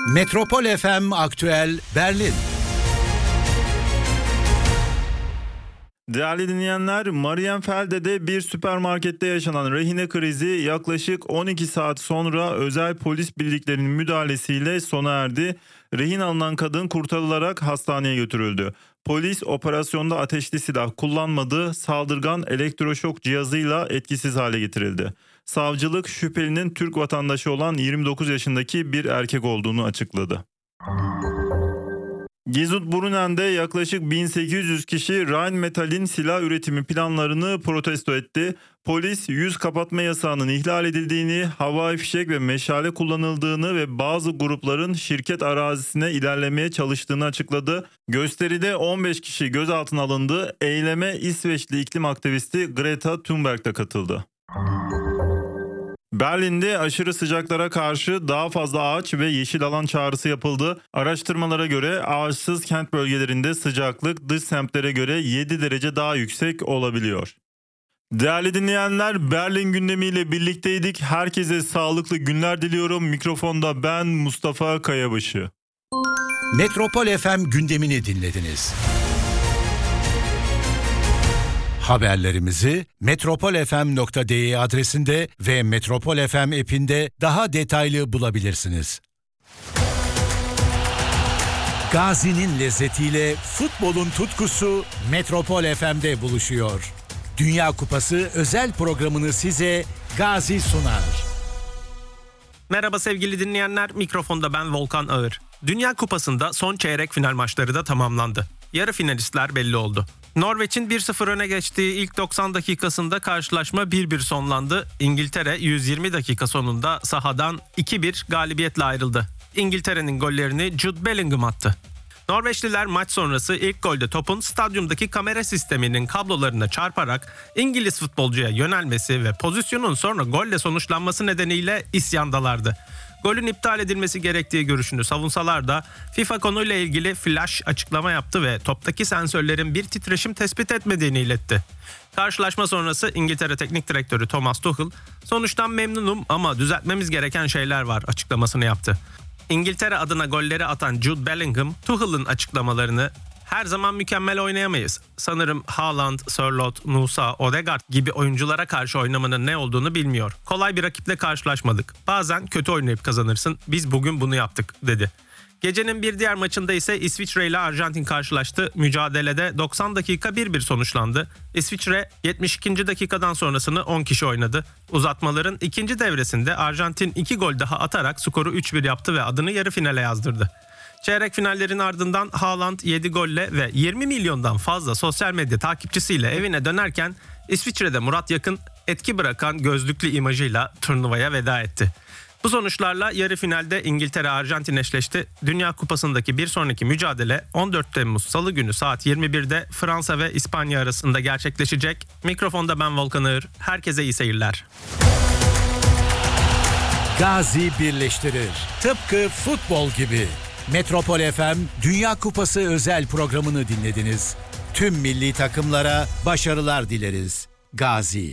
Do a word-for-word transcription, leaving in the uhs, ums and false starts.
Metropol F M Aktüel Berlin. Değerli dinleyenler, Marienfeld'de bir süpermarkette yaşanan rehine krizi yaklaşık on iki saat sonra özel polis birliklerinin müdahalesiyle sona erdi. Rehin alınan kadın kurtarılarak hastaneye götürüldü. Polis operasyonda ateşli silah kullanmadı, saldırgan elektroşok cihazıyla etkisiz hale getirildi. Savcılık şüphelinin Türk vatandaşı olan yirmi dokuz yaşındaki bir erkek olduğunu açıkladı. Gizut-Brunen'de yaklaşık bin sekiz yüz kişi Rheinmetall'in silah üretimi planlarını protesto etti. Polis yüz kapatma yasağının ihlal edildiğini, havai fişek ve meşale kullanıldığını ve bazı grupların şirket arazisine ilerlemeye çalıştığını açıkladı. Gösteride on beş kişi gözaltına alındı. Eyleme İsveçli iklim aktivisti Greta Thunberg de katıldı. Berlin'de aşırı sıcaklara karşı daha fazla ağaç ve yeşil alan çağrısı yapıldı. Araştırmalara göre ağaçsız kent bölgelerinde sıcaklık dış semtlere göre yedi derece daha yüksek olabiliyor. Değerli dinleyenler, Berlin gündemiyle birlikteydik. Herkese sağlıklı günler diliyorum. Mikrofonda ben Mustafa Kayabaşı. Metropol F M gündemini dinlediniz. Haberlerimizi metropol f m nokta d e adresinde ve Metropol F M app'inde daha detaylı bulabilirsiniz. Gazi'nin lezzetiyle futbolun tutkusu Metropol F M'de buluşuyor. Dünya Kupası özel programını size Gazi sunar. Merhaba sevgili dinleyenler, mikrofonda ben Volkan Ağır. Dünya Kupası'nda son çeyrek final maçları da tamamlandı. Yarı finalistler belli oldu. Norveç'in bir sıfır öne geçtiği ilk doksan dakikasında karşılaşma bir bir sonlandı. İngiltere yüz yirmi dakika sonunda sahadan iki bir galibiyetle ayrıldı. İngiltere'nin gollerini Jude Bellingham attı. Norveçliler maç sonrası ilk golde topun stadyumdaki kamera sisteminin kablolarına çarparak İngiliz futbolcuya yönelmesi ve pozisyonun sonra golle sonuçlanması nedeniyle isyandalardı. Golün iptal edilmesi gerektiği görüşünü savunsalar da FIFA konuyla ilgili flash açıklama yaptı ve toptaki sensörlerin bir titreşim tespit etmediğini iletti. Karşılaşma sonrası İngiltere Teknik Direktörü Thomas Tuchel, "Sonuçtan memnunum ama düzeltmemiz gereken şeyler var" açıklamasını yaptı. İngiltere adına golleri atan Jude Bellingham, Tuchel'ın açıklamalarını "Her zaman mükemmel oynayamayız. Sanırım Haaland, Sörloth, Nusa, Odegaard gibi oyunculara karşı oynamanın ne olduğunu bilmiyor. Kolay bir rakiple karşılaşmadık. Bazen kötü oynayıp kazanırsın. Biz bugün bunu yaptık" dedi. Gecenin bir diğer maçında ise İsviçre ile Arjantin karşılaştı. Mücadelede doksan dakika bir bir sonuçlandı. İsviçre yetmiş ikinci dakikadan sonrasını on kişi oynadı. Uzatmaların ikinci devresinde Arjantin iki gol daha atarak skoru üç bir yaptı ve adını yarı finale yazdırdı. Çeyrek finallerin ardından Haaland yedi golle ve yirmi milyondan fazla sosyal medya takipçisiyle evine dönerken İsviçre'de Murat Yakın etki bırakan gözlüklü imajıyla turnuvaya veda etti. Bu sonuçlarla yarı finalde İngiltere-Arjantin eşleşti. Dünya Kupası'ndaki bir sonraki mücadele on dört Temmuz Salı günü saat yirmi birde Fransa ve İspanya arasında gerçekleşecek. Mikrofonda ben Volkan Ağır. Herkese iyi seyirler. Gazi birleştirir. Tıpkı futbol gibi. Metropol F M Dünya Kupası özel programını dinlediniz. Tüm milli takımlara başarılar dileriz. Gazi.